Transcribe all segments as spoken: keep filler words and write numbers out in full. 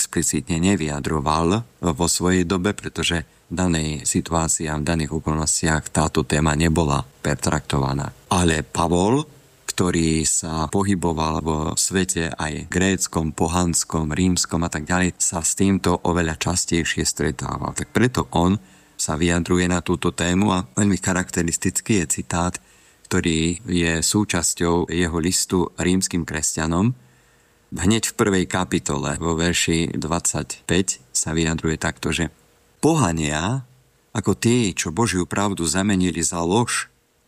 explicitne nevyjadroval vo svojej dobe, pretože v danej situácii a v daných okolnostiach táto téma nebola pertraktovaná. Ale Pavol, ktorý sa pohyboval vo svete aj gréckom, pohanskom, rímskom a tak ďalej, sa s týmto oveľa častejšie stretával. Tak preto on sa vyjadruje na túto tému a veľmi charakteristický je citát, ktorý je súčasťou jeho listu rímskym kresťanom. Hneď v prvej kapitole vo verši dvadsaťpäť sa vyjadruje takto, že pohania, ako tí, čo Božiu pravdu zamenili za lož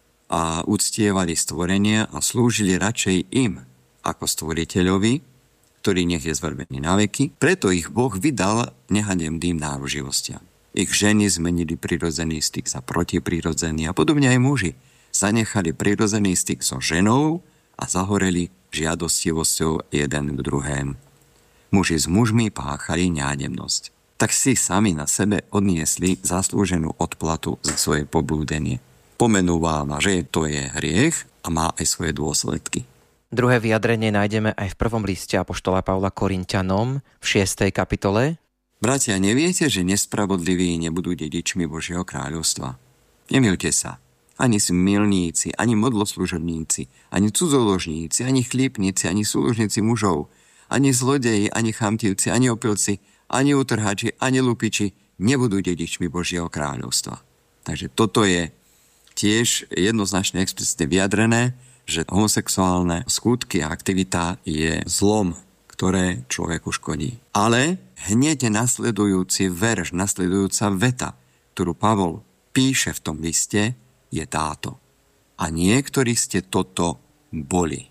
a uctievali stvorenia a slúžili radšej im ako stvoriteľovi, ktorý nech je zvrbený na veky, preto ich Boh vydal nehanebným náruživostiam. Ich ženy zmenili prirodzený styk za protiprirodzený a podobne aj muži zanechali prirodzený styk so ženou a zahoreli žiadostivosťou jeden k druhému. Muži s mužmi páchali nehanebnosť. Tak si sami na sebe odniesli zaslúženú odplatu za svoje poblúdenie. Pomenúvala, že to je hriech a má aj svoje dôsledky. Druhé vyjadrenie nájdeme aj v prvom liste apoštola Pavla Korinťanom v šiestej kapitole. Bratia, neviete, že nespravodliví nebudú dedičmi Božieho kráľovstva? Nemilte sa. Ani smilníci, ani modloslužobníci, ani cudzoložníci, ani chlípnici, ani súlužníci mužov, ani zlodeji, ani chamtivci, ani opilci, ani utrhači, ani lupiči nebudú dedičmi Božieho kráľovstva. Takže toto je tiež jednoznačne explicitne vyjadrené, že homosexuálne skutky a aktivita je zlom, ktoré človeku škodí. Ale hneď nasledujúci verš, nasledujúca veta, ktorú Pavol píše v tom liste, je táto. A niektorí ste toto boli.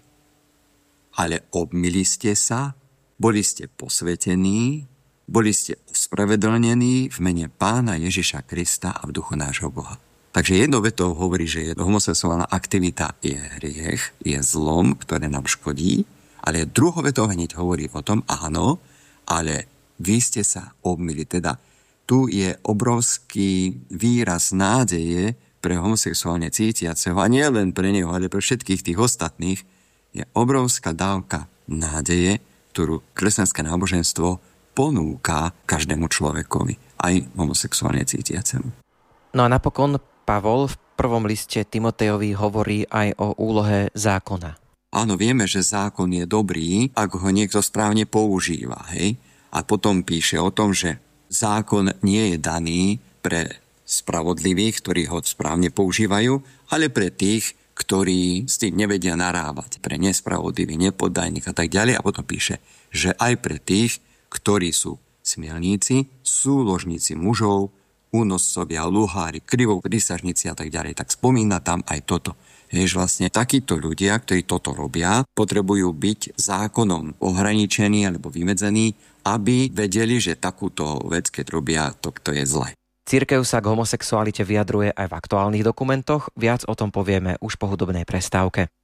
Ale obmili ste sa, boli ste posvetení, boli ste ospravedlnení v mene Pána Ježiša Krista a v duchu nášho Boha. Takže jednou vetou hovorí, že homosexuálna aktivita je hriech, je zlom, ktoré nám škodí, ale druhou vetou hneď hovorí o tom, áno, ale vy ste sa obmili. Teda tu je obrovský výraz nádeje pre homosexuálne cítiaceho, a nie len pre neho, ale pre všetkých tých ostatných, je obrovská dávka nádeje, ktorú kresťanské náboženstvo ponúka každému človekovi, aj homosexuálne cítiacemu. No a napokon Pavol v prvom liste Timotejovi hovorí aj o úlohe zákona. Áno, vieme, že zákon je dobrý, ak ho niekto správne používa, hej? A potom píše o tom, že zákon nie je daný pre spravodlivých, ktorí ho správne používajú, ale pre tých, ktorí s tým nevedia narábať, pre nespravodlivých, nepoddajných a tak ďalej. A potom píše, že aj pre tých, ktorí sú smilníci, súložníci mužov, únoscovia, luhári, krivoprísažníci a tak ďalej. Tak spomína tam aj toto. Jež vlastne takíto ľudia, ktorí toto robia, potrebujú byť zákonom ohraničení alebo vymedzení, aby vedeli, že takúto vec, keď robia, to, to je zle. Cirkev sa k homosexualite vyjadruje aj v aktuálnych dokumentoch, viac o tom povieme už po hudobnej prestávke.